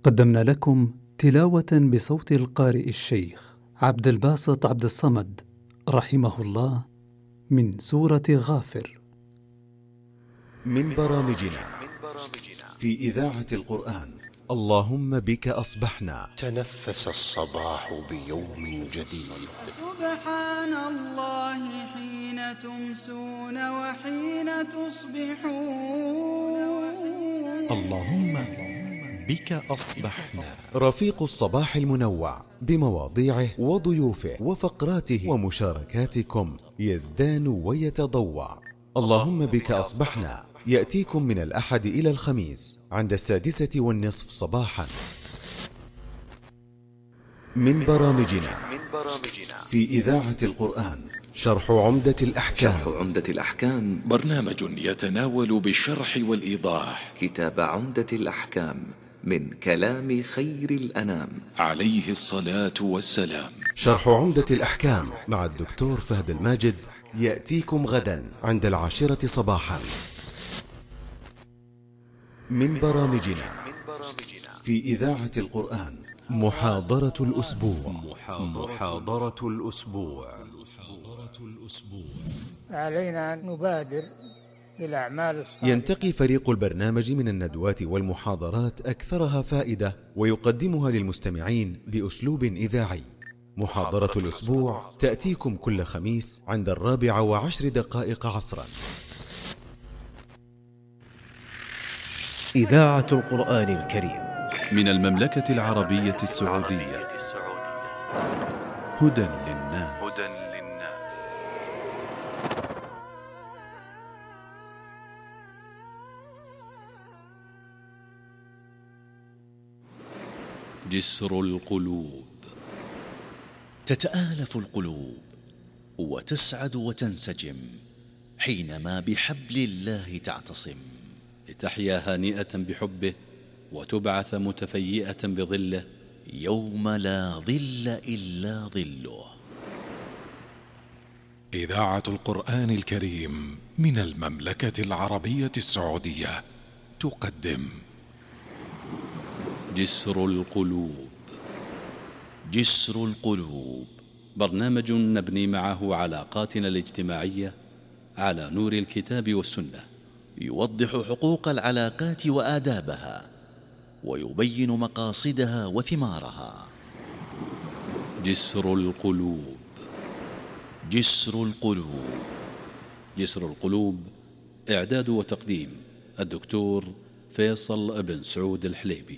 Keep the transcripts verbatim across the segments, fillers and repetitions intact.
قدمنا لكم تلاوة بصوت القارئ الشيخ عبد الباسط عبد الصمد رحمه الله من سورة غافر. من برامجنا في إذاعة القرآن اللهم بك أصبحنا. تنفس الصباح بيوم جديد. سبحان الله حين تمسون وحين تصبحون. اللهم بك أصبحنا. رفيق الصباح المنوع بمواضيعه وضيوفه وفقراته ومشاركاتكم يزدان ويتضوع. اللهم بك أصبحنا يأتيكم من الأحد إلى الخميس عند السادسة والنصف صباحا. من برامجنا في إذاعة القرآن شرح عمدة الأحكام. شرح عمدة الأحكام برنامج يتناول بالشرح والإيضاح كتاب عمدة الأحكام من كلام خير الأنام عليه الصلاة والسلام. شرح عمدة الأحكام مع الدكتور فهد الماجد يأتيكم غدا عند العاشرة صباحا. من برامجنا في إذاعة القرآن محاضرة الأسبوع. محاضرة الأسبوع. علينا أن نبادر بالأعمال الصالحة. ينتقي فريق البرنامج من الندوات والمحاضرات أكثرها فائدة ويقدمها للمستمعين بأسلوب إذاعي. محاضرة الأسبوع تأتيكم كل خميس عند الرابعة وعشر دقائق عصرا. إذاعة القرآن الكريم من المملكة العربية السعودية. هدى للناس. جسر القلوب. تتآلف القلوب وتسعد وتنسجم حينما بحبل الله تعتصم، لتحيا هانئة بحبه وتبعث متفيئة بظله يوم لا ظل إلا ظله. إذاعة القرآن الكريم من المملكة العربية السعودية تقدم جسر القلوب. جسر القلوب برنامج نبني معه علاقاتنا الاجتماعية على نور الكتاب والسنة، يوضح حقوق العلاقات وآدابها ويبين مقاصدها وثمارها. جسر القلوب. جسر القلوب. جسر القلوب إعداد وتقديم الدكتور فيصل بن سعود الحليبي.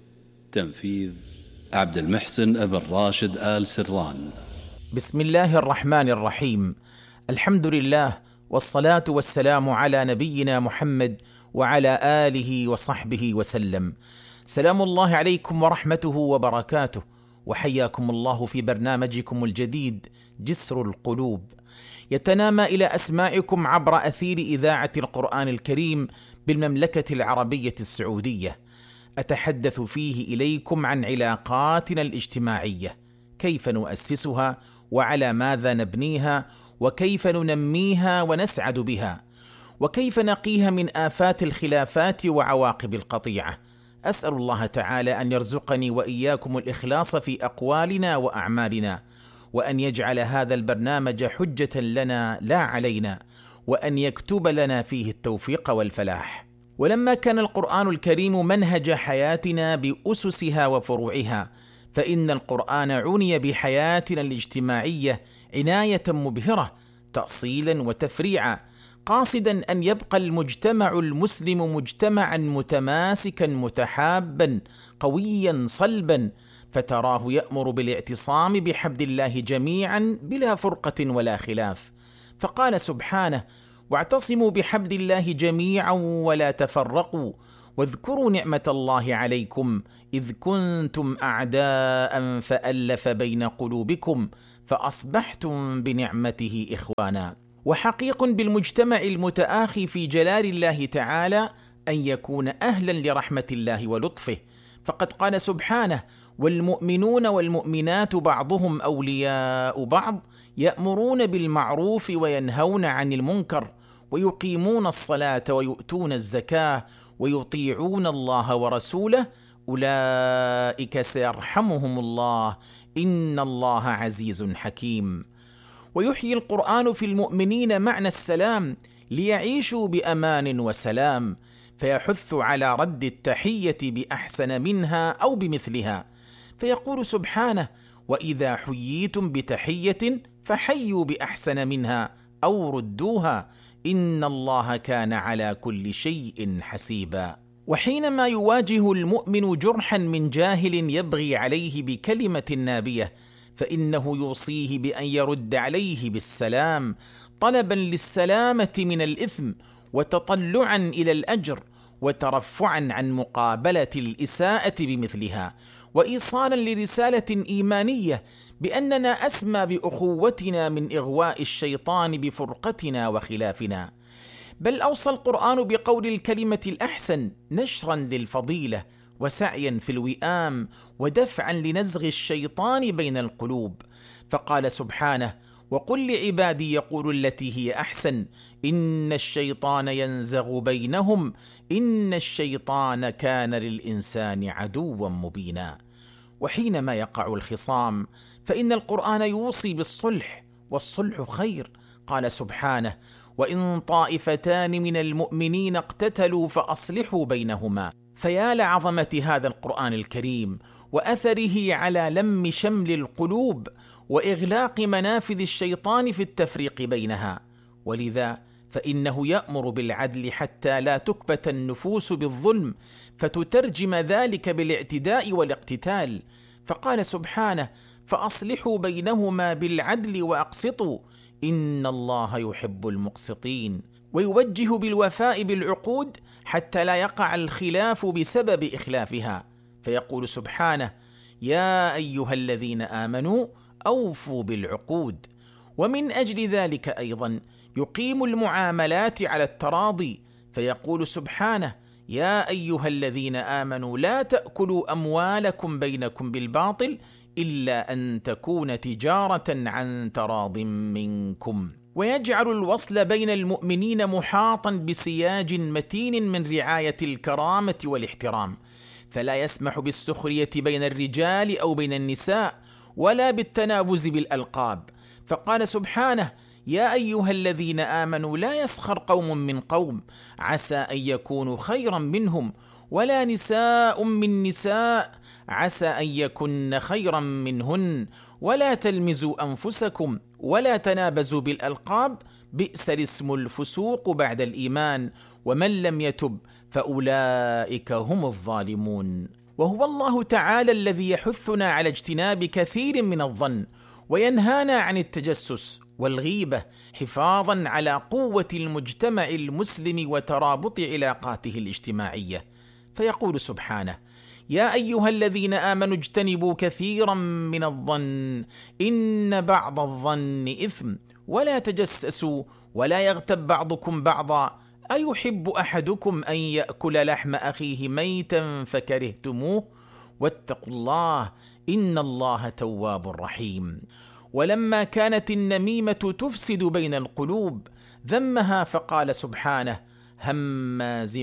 تنفيذ عبد المحسن ابن راشد آل سران. بسم الله الرحمن الرحيم. الحمد لله والصلاة والسلام على نبينا محمد وعلى آله وصحبه وسلم. سلام الله عليكم ورحمته وبركاته، وحياكم الله في برنامجكم الجديد جسر القلوب، يتنامى إلى أسماعكم عبر أثير إذاعة القرآن الكريم بالمملكة العربية السعودية. أتحدث فيه إليكم عن علاقاتنا الاجتماعية، كيف نؤسسها وعلى ماذا نبنيها وكيف ننميها ونسعد بها، وكيف نقيها من آفات الخلافات وعواقب القطيعة. أسأل الله تعالى أن يرزقني وإياكم الإخلاص في أقوالنا وأعمالنا، وأن يجعل هذا البرنامج حجة لنا لا علينا، وأن يكتب لنا فيه التوفيق والفلاح. ولما كان القرآن الكريم منهج حياتنا بأسسها وفروعها، فإن القرآن عني بحياتنا الاجتماعية عناية مبهرة تأصيلا وتفريعا، قاصدا أن يبقى المجتمع المسلم مجتمعا متماسكا متحابا قويا صلبا، فتراه يأمر بالاعتصام بحبل الله جميعا بلا فرقة ولا خلاف. فقال سبحانه: واعتصموا بحبل الله جميعا ولا تفرقوا واذكروا نعمة الله عليكم إذ كنتم أعداء فألف بين قلوبكم فأصبحتم بنعمته إخوانا. وحقيق بالمجتمع المتآخي في جلال الله تعالى أن يكون أهلا لرحمة الله ولطفه، فقد قال سبحانه: والمؤمنون والمؤمنات بعضهم أولياء بعض يأمرون بالمعروف وينهون عن المنكر ويقيمون الصلاة ويؤتون الزكاة ويطيعون الله ورسوله أولئك سيرحمهم الله إن الله عزيز حكيم. ويحيي القرآن في المؤمنين معنى السلام ليعيشوا بأمان وسلام، فيحث على رد التحية بأحسن منها أو بمثلها، فيقول سبحانه: وإذا حييتم بتحية فحيوا بأحسن منها أو ردوها إن الله كان على كل شيء حسيبا. وحينما يواجه المؤمن جرحا من جاهل يبغي عليه بكلمة نابية، فإنه يوصيه بأن يرد عليه بالسلام، طلبا للسلامة من الإثم وتطلعا إلى الأجر وترفعا عن مقابلة الإساءة بمثلها، وإيصالا لرسالة إيمانية بأننا أسمى بأخوتنا من إغواء الشيطان بفرقتنا وخلافنا. بل أوصى القرآن بقول الكلمة الأحسن نشرا للفضيلة وسعيا في الوئام ودفعا لنزغ الشيطان بين القلوب، فقال سبحانه: وقل لعبادي يقولوا التي هي أحسن إن الشيطان ينزغ بينهم إن الشيطان كان للإنسان عدوا مبينا. وحينما يقع الخصام فإن القرآن يوصي بالصلح، والصلح خير. قال سبحانه: وإن طائفتان من المؤمنين اقتتلوا فأصلحوا بينهما. فيا لعظمة هذا القرآن الكريم وأثره على لم شمل القلوب وإغلاق منافذ الشيطان في التفريق بينها. ولذا فإنه يأمر بالعدل حتى لا تكبت النفوس بالظلم فتترجم ذلك بالاعتداء والاقتتال، فقال سبحانه: فأصلحوا بينهما بالعدل وأقسطوا إن الله يحب المقسطين. ويوجه بالوفاء بالعقود حتى لا يقع الخلاف بسبب إخلافها، فيقول سبحانه: يا أيها الذين آمنوا أوفوا بالعقود. ومن أجل ذلك أيضا يقيم المعاملات على التراضي، فيقول سبحانه: يا أيها الذين آمنوا لا تأكلوا أموالكم بينكم بالباطل إلا أن تكون تجارة عن تراض منكم. ويجعل الوصل بين المؤمنين محاطا بسياج متين من رعاية الكرامة والاحترام، فلا يسمح بالسخرية بين الرجال أو بين النساء ولا بالتنابز بالألقاب، فقال سبحانه: يا أيها الذين آمنوا لا يسخر قوم من قوم عسى أن يكونوا خيرا منهم ولا نساء من نساء عسى أن يكن خيرا منهن ولا تلمزوا أنفسكم ولا تنابزوا بالألقاب بئس الاسم الفسوق بعد الإيمان ومن لم يتب فأولئك هم الظالمون. وهو الله تعالى الذي يحثنا على اجتناب كثير من الظن وينهانا عن التجسس والغيبة حفاظا على قوة المجتمع المسلم وترابط علاقاته الاجتماعية، فيقول سبحانه: يا أيها الذين آمنوا اجتنبوا كثيرا من الظن إن بعض الظن إثم ولا تجسسوا ولا يغتب بعضكم بعضا أيحب أحدكم أن يأكل لحم أخيه ميتا فكرهتموه واتقوا الله إن الله تواب رحيم. ولما كانت النميمة تفسد بين القلوب ذمها فقال سبحانه: هماز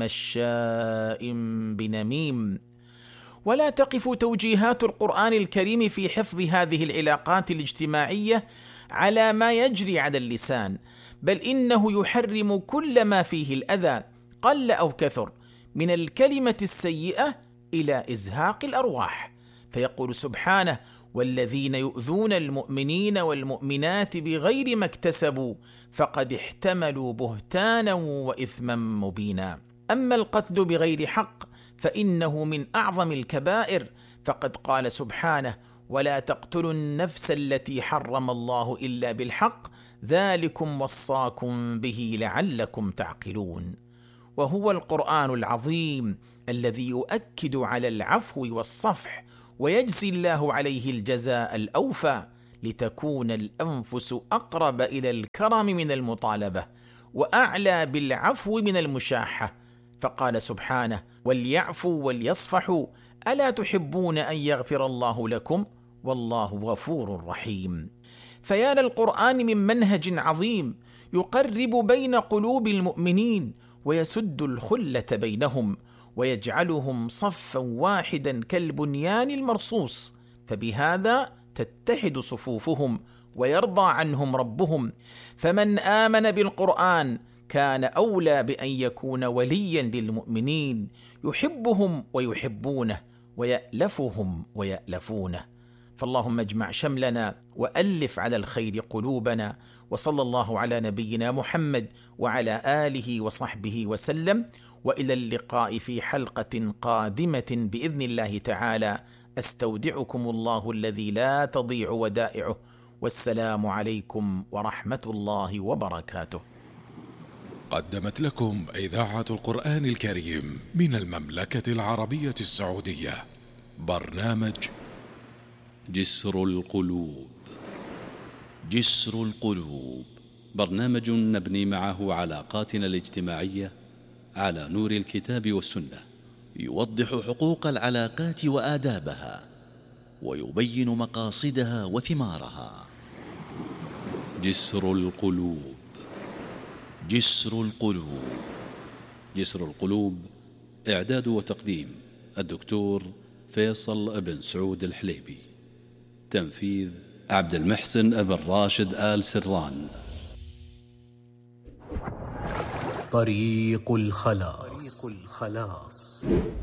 مشاء بنميم. ولا تقف توجيهات القرآن الكريم في حفظ هذه العلاقات الاجتماعية على ما يجري على اللسان، بل إنه يحرم كل ما فيه الأذى قل أو كثر من الكلمة السيئة إلى إزهاق الأرواح، فيقول سبحانه: والذين يؤذون المؤمنين والمؤمنات بغير ما اكتسبوا فقد احتملوا بهتانا وإثما مبينا. أما القتل بغير حق فإنه من أعظم الكبائر، فقد قال سبحانه: ولا تقتلوا النفس التي حرم الله إلا بالحق ذلكم وصاكم به لعلكم تعقلون. وهو القرآن العظيم الذي يؤكد على العفو والصفح ويجزي الله عليه الجزاء الأوفى لتكون الأنفس أقرب إلى الكرم من المطالبة وأعلى بالعفو من المشاحة، فقال سبحانه: وليعفوا وليصفحوا ألا تحبون أن يغفر الله لكم والله غفور رحيم. فيا للقرآن من منهج عظيم يقرب بين قلوب المؤمنين ويسد الخلة بينهم ويجعلهم صفا واحدا كالبنيان المرصوص، فبهذا تتحد صفوفهم ويرضى عنهم ربهم. فمن آمن بالقرآن كان أولى بأن يكون وليا للمؤمنين، يحبهم ويحبونه، ويألفهم ويألفونه. فاللهم اجمع شملنا وألف على الخير قلوبنا، وصلى الله على نبينا محمد وعلى آله وصحبه وسلم، وإلى اللقاء في حلقة قادمة بإذن الله تعالى. أستودعكم الله الذي لا تضيع ودائعه، والسلام عليكم ورحمة الله وبركاته. قدمت لكم إذاعة القرآن الكريم من المملكة العربية السعودية برنامج جسر القلوب. جسر القلوب برنامج نبني معه علاقاتنا الاجتماعية على نور الكتاب والسنة، يوضح حقوق العلاقات وآدابها، ويبين مقاصدها وثمارها. جسر القلوب. جسر القلوب. جسر القلوب، إعداد وتقديم الدكتور فيصل بن سعود الحليبي. تنفيذ عبد المحسن بن راشد آل سران. طريق الخلاص. الخلاص.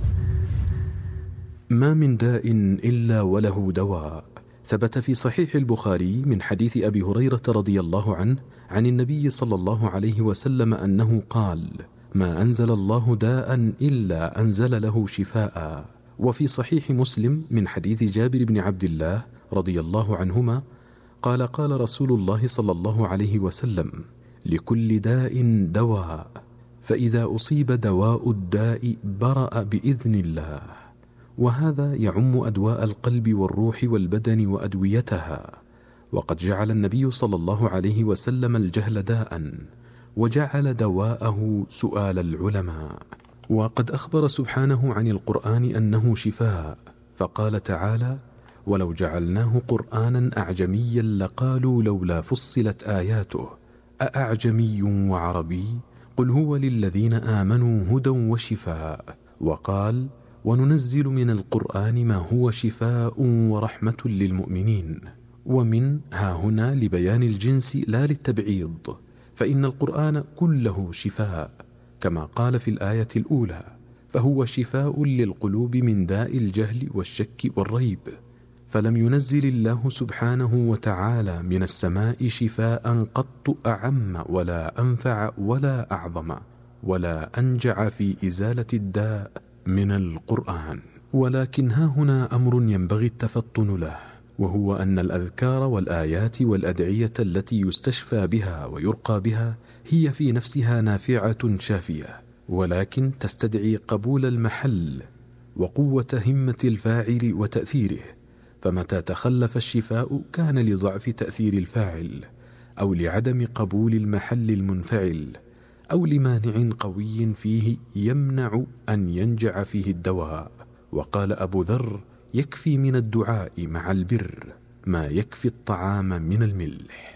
ما من داء إلا وله دواء. ثبت في صحيح البخاري من حديث أبي هريرة رضي الله عنه عن النبي صلى الله عليه وسلم أنه قال: ما أنزل الله داء إلا أنزل له شفاء. وفي صحيح مسلم من حديث جابر بن عبد الله رضي الله عنهما قال: قال رسول الله صلى الله عليه وسلم: لكل داء دواء، فإذا أصيب دواء الداء برأ بإذن الله. وهذا يعم أدواء القلب والروح والبدن وأدويتها. وقد جعل النبي صلى الله عليه وسلم الجهل داء، وجعل دواءه سؤال العلماء. وقد أخبر سبحانه عن القرآن أنه شفاء، فقال تعالى: ولو جعلناه قرآنا أعجميا لقالوا لولا فصلت آياته أأعجمي وعربي قل هو للذين آمنوا هدى وشفاء. وقال: وننزل من القرآن ما هو شفاء ورحمة للمؤمنين. ومن ها هنا لبيان الجنس لا للتبعيض، فإن القرآن كله شفاء كما قال في الآية الأولى: فهو شفاء للقلوب من داء الجهل والشك والريب. فلم ينزل الله سبحانه وتعالى من السماء شفاء قط أعم ولا أنفع ولا أعظم ولا أنجع في إزالة الداء من القرآن. ولكن ها هنا أمر ينبغي التفطن له، وهو أن الأذكار والآيات والأدعية التي يستشفى بها ويرقى بها هي في نفسها نافعة شافية، ولكن تستدعي قبول المحل وقوة همة الفاعل وتأثيره. فمتى تخلف الشفاء كان لضعف تأثير الفاعل، أو لعدم قبول المحل المنفعل، أو لمانع قوي فيه يمنع أن ينجع فيه الدواء. وقال أبو ذر: يكفي من الدعاء مع البر ما يكفي الطعام من الملح.